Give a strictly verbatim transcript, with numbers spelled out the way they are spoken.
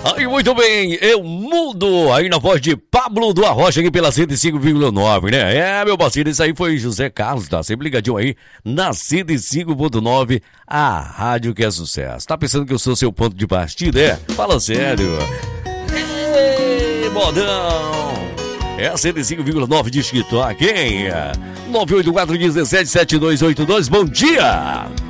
Aí, muito bem, eu mudo aí na voz de Pablo do Arrocha aqui pela cento e cinco vírgula nove, né? É, meu parceiro, isso aí foi José Carlos, tá sempre ligadinho aí na cento e cinco ponto nove, a rádio que é sucesso. Tá pensando que eu sou seu ponto de partida, é? Fala sério. Ei, modão. É a cento e cinco vírgula nove de TikTok, hein? nove oito quatro um sete sete dois oito dois, bom dia!